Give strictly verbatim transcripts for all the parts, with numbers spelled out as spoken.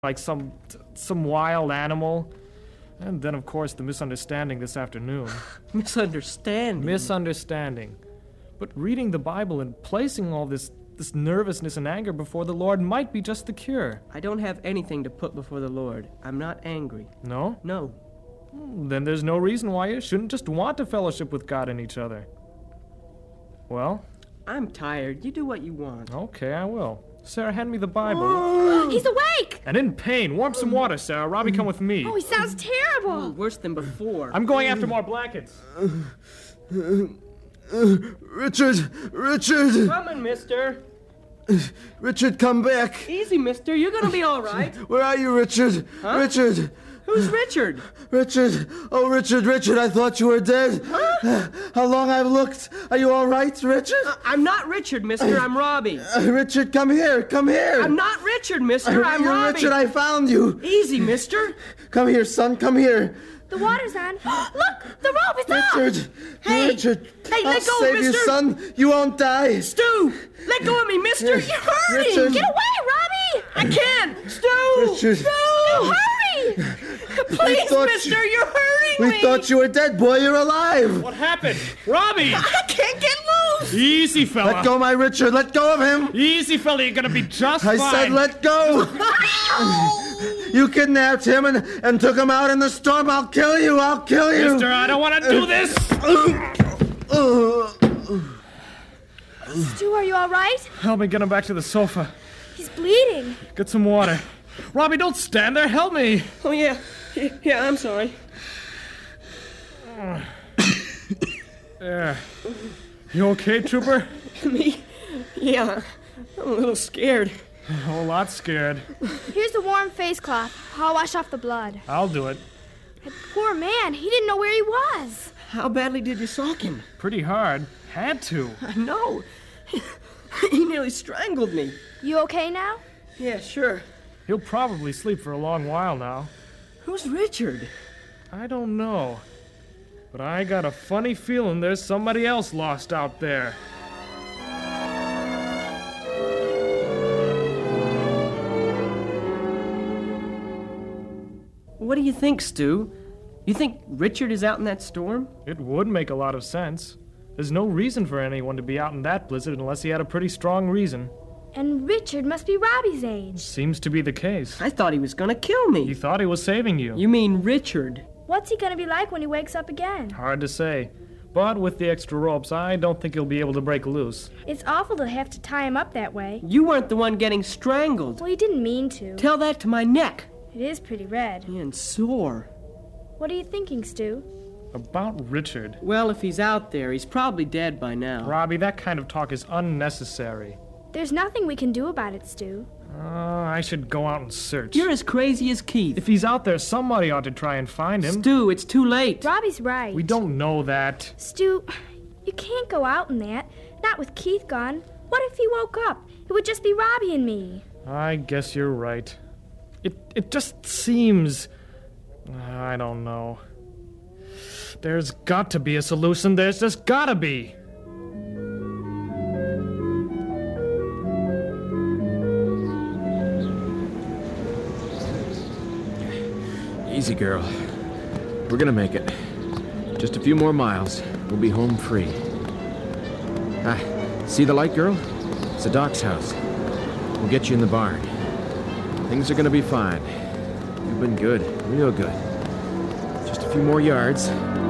like some some wild animal. And then, of course, the misunderstanding this afternoon. Misunderstanding? Misunderstanding. But reading the Bible and placing all this, this nervousness and anger before the Lord might be just the cure. I don't have anything to put before the Lord. I'm not angry. No? No. Then there's no reason why you shouldn't just want to fellowship with God and each other. Well? I'm tired. You do what you want. Okay, I will. Sarah, hand me the Bible. He's awake! And in pain. Warm some water, Sarah. Robbie, come with me. Oh, he sounds terrible! Oh, worse than before. I'm going after more blankets. Richard! Richard! Coming, mister. Richard, come back. Easy, mister. You're gonna be all right. Where are you, Richard? Huh? Richard! Who's Richard? Richard! Oh, Richard, Richard, I thought you were dead. Huh? How long I've looked. Are you all right, Richard? Uh, I'm not Richard, mister. I'm Robbie. Uh, Richard, come here, come here. I'm not Richard, mister. I'm You're Robbie. Richard, I found you. Easy, mister. Come here, son, come here. The water's on. Look! The rope is on! Richard! Hey! Richard! Hey, I'll let go, save you, mister. son. You won't die. Stu! Let go of me, mister. Yes. You're hurting. Richard. Get away, Robbie! I can't. Stu! Richard. Stu! Hurry! Please, thought mister, you- you're hurting We me. thought you were dead, boy. You're alive. What happened? Robbie! I can't get loose. Easy, fella. Let go, my Richard. Let go of him. Easy, fella. You're gonna be just I fine. said let go. You kidnapped him and, and took him out in the storm. I'll kill you. I'll kill you. Mister, I don't want to do this. Stu, are you all right? Help me get him back to the sofa. He's bleeding. Get some water. Robbie, don't stand there. Help me. Oh, yeah. Yeah, yeah, I'm sorry. There. You okay, Trooper? Me? Yeah, I'm a little scared. A whole lot scared. Here's the warm face cloth. I'll wash off the blood. I'll do it. That poor man, he didn't know where he was. How badly did you sock him? Pretty hard. Had to. I know. He nearly strangled me. You okay now? Yeah, sure. He'll probably sleep for a long while now. Who's Richard? I don't know. But I got a funny feeling there's somebody else lost out there. What do you think, Stu? You think Richard is out in that storm? It would make a lot of sense. There's no reason for anyone to be out in that blizzard unless he had a pretty strong reason. And Richard must be Robbie's age. Seems to be the case. I thought he was gonna kill me. He thought he was saving you. You mean Richard? What's he gonna be like when he wakes up again? Hard to say. But with the extra ropes, I don't think he'll be able to break loose. It's awful to have to tie him up that way. You weren't the one getting strangled. Well, he didn't mean to. Tell that to my neck. It is pretty red. And sore. What are you thinking, Stu? About Richard. Well, if he's out there, he's probably dead by now. Robbie, that kind of talk is unnecessary. There's nothing we can do about it, Stu. Uh, I should go out and search. You're as crazy as Keith. If he's out there, somebody ought to try and find him. Stu, it's too late. Robbie's right. We don't know that. Stu, you can't go out in that. Not with Keith gone. What if he woke up? It would just be Robbie and me. I guess you're right. It it just seems... I don't know. There's got to be a solution. There's just gotta be. Easy, girl. We're gonna make it. Just a few more miles. We'll be home free. Ah, see the light, girl? It's the Doc's house. We'll get you in the barn. Things are gonna be fine. You've been good, real good. Just a few more yards.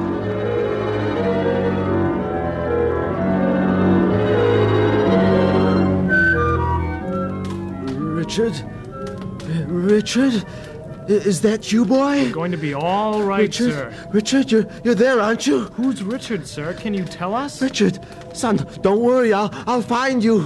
Richard? Richard? I- Is that you, boy? Going to be all right, Richard? sir. Richard, you're, you're there, aren't you? Who's Richard, sir? Can you tell us? Richard, son, don't worry. I'll, I'll find you.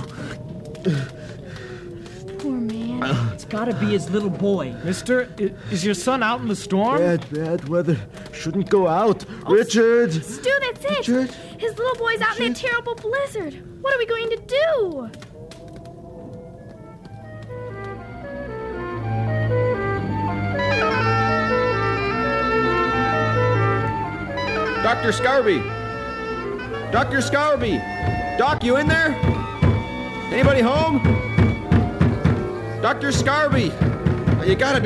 Poor man. It's gotta be his little boy. Mister, i- is your son out in the storm? Bad, bad weather. Shouldn't go out. Richard! Stu, that's it. Richard? His little boy's out in that terrible blizzard. What are we going to do? Doctor Scarby! Doctor Scarby! Doc, you in there? Anybody home? Doctor Scarby! I You gotta